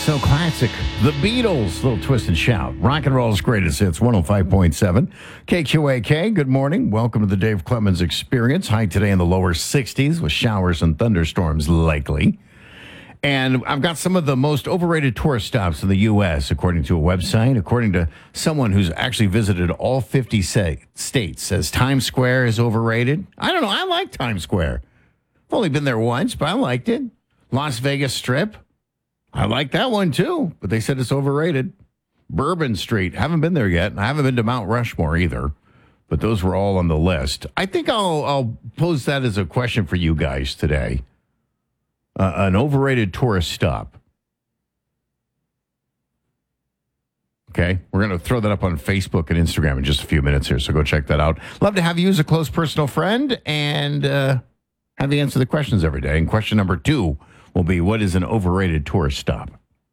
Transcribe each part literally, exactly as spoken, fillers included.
So classic. The Beatles, little twist and shout. Rock and roll's greatest hits, one oh five point seven. K Q A K, good morning. Welcome to the Dave Clemens Experience. High today in the lower sixties with showers and thunderstorms likely. And I've got some of the most overrated tourist stops in the U S, according to a website. According to someone who's actually visited all fifty states, says Times Square is overrated. I don't know. I like Times Square. I've only been there once, but I liked it. Las Vegas Strip. I like that one, too, but they said it's overrated. Bourbon Street. Haven't been there yet. I haven't been to Mount Rushmore either, but those were all on the list. I think I'll, I'll pose that as a question for you guys today. Uh, an overrated tourist stop. Okay, we're going to throw that up on Facebook and Instagram in just a few minutes here, so go check that out. Love to have you as a close personal friend and uh, have you answer the questions every day. And question number two will be, what is an overrated tourist stop?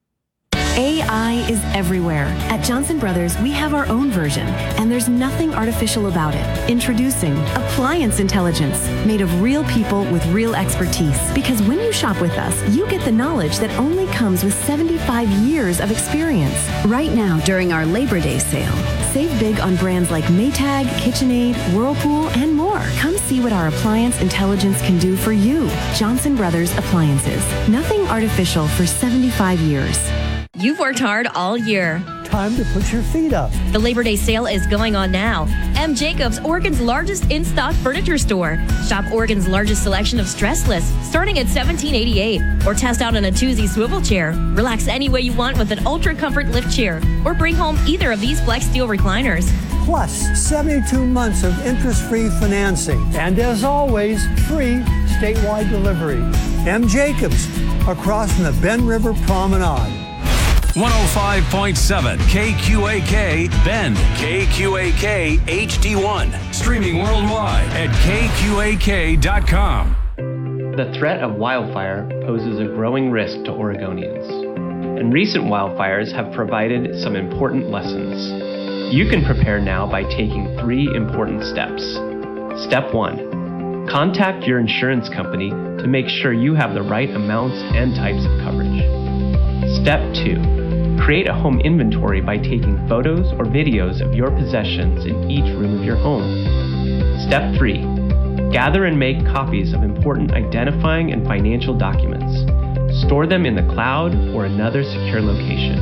A I is everywhere. At Johnson Brothers, we have our own version, and there's nothing artificial about it. Introducing Appliance Intelligence, made of real people with real expertise. Because when you shop with us, you get the knowledge that only comes with seventy-five years of experience. Right now, during our Labor Day sale, save big on brands like Maytag, KitchenAid, Whirlpool, and more. Come see what our Appliance Intelligence can do for you. Johnson Brothers Appliances. Nothing artificial for seventy-five years. You've worked hard all year. Time to put your feet up. The Labor Day sale is going on now. M. Jacobs, Oregon's largest in-stock furniture store. Shop Oregon's largest selection of stressless, starting at seventeen eighty-eight. Or test out an Atuzzi swivel chair. Relax any way you want with an Ultra Comfort lift chair. Or bring home either of these Flex Steel recliners. Plus, seventy-two months of interest-free financing. And as always, free statewide delivery. M. Jacobs, across from the Ben River Promenade. one oh five point seven K Q A K Bend, K Q A K H D one, streaming worldwide at K Q A K dot com. The threat of wildfire poses a growing risk to Oregonians, and recent wildfires have provided some important lessons. You can prepare now by taking three important steps. Step one, contact your insurance company to make sure you have the right amounts and types of coverage. Step two, create a home inventory by taking photos or videos of your possessions in each room of your home. Step three, gather and make copies of important identifying and financial documents. Store them in the cloud or another secure location.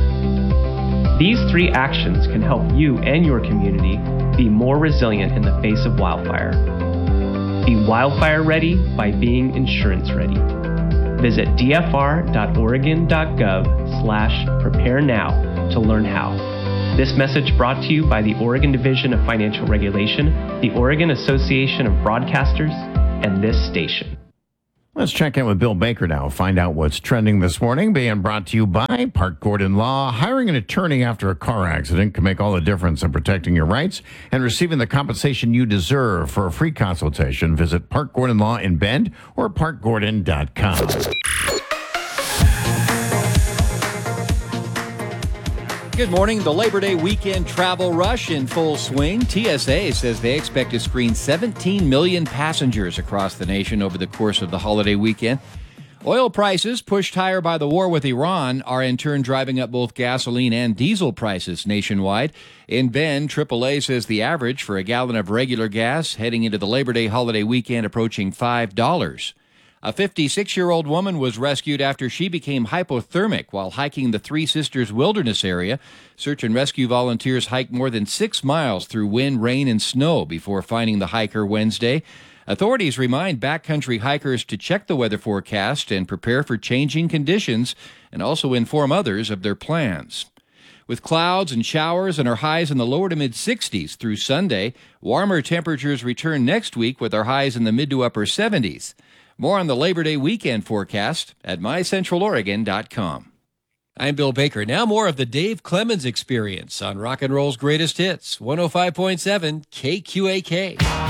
These three actions can help you and your community be more resilient in the face of wildfire. Be wildfire ready by being insurance ready. Visit d f r dot oregon dot gov slash prepare now to learn how. This message brought to you by the Oregon Division of Financial Regulation, the Oregon Association of Broadcasters, and this station. Let's check in with Bill Baker now. Find out what's trending this morning. Being brought to you by Park Gordon Law. Hiring an attorney after a car accident can make all the difference in protecting your rights and receiving the compensation you deserve. For a free consultation, visit Park Gordon Law in Bend or park gordon dot com. Good morning. The Labor Day weekend travel rush in full swing. T S A says they expect to screen seventeen million passengers across the nation over the course of the holiday weekend. Oil prices, pushed higher by the war with Iran, are in turn driving up both gasoline and diesel prices nationwide. In Bend, triple A says the average for a gallon of regular gas heading into the Labor Day holiday weekend approaching five dollars. A fifty-six-year-old woman was rescued after she became hypothermic while hiking the Three Sisters Wilderness area. Search and rescue volunteers hiked more than six miles through wind, rain, and snow before finding the hiker Wednesday. Authorities remind backcountry hikers to check the weather forecast and prepare for changing conditions, and also inform others of their plans. With clouds and showers and our highs in the lower to mid-sixties through Sunday, warmer temperatures return next week with our highs in the mid to upper seventies. More on the Labor Day weekend forecast at my central oregon dot com. I'm Bill Baker. Now more of the Dave Clemens Experience on Rock and Roll's greatest hits, one oh five point seven K Q A K.